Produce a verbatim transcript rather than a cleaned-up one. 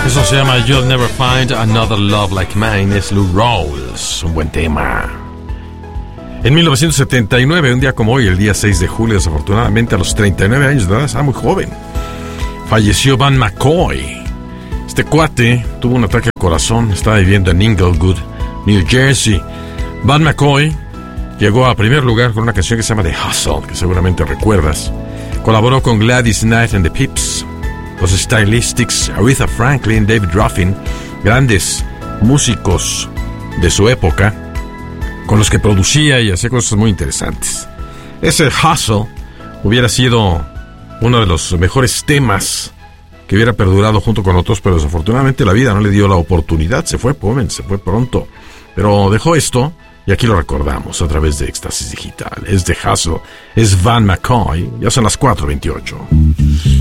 Eso se llama You'll Never Find Another Love Like Mine. Es Lou Rawls, un buen tema. En mil novecientos setenta y nueve, un día como hoy, el día seis de julio, desafortunadamente a los treinta y nueve años de edad, estaba muy joven, falleció Van McCoy. Este cuate tuvo un ataque al corazón, estaba viviendo en Inglewood, New Jersey. Van McCoy llegó a primer lugar con una canción que se llama The Hustle, que seguramente recuerdas. Colaboró con Gladys Knight and the Pips, los Stylistics, Aretha Franklin, David Ruffin, grandes músicos de su época, con los que producía y hacía cosas muy interesantes. Ese Hustle hubiera sido uno de los mejores temas que hubiera perdurado junto con otros, pero desafortunadamente la vida no le dio la oportunidad. Se fue joven, se fue pronto, pero dejó esto y aquí lo recordamos a través de Éxtasis Digital. Es The Hustle, es Van McCoy. Ya son las cuatro veintiocho.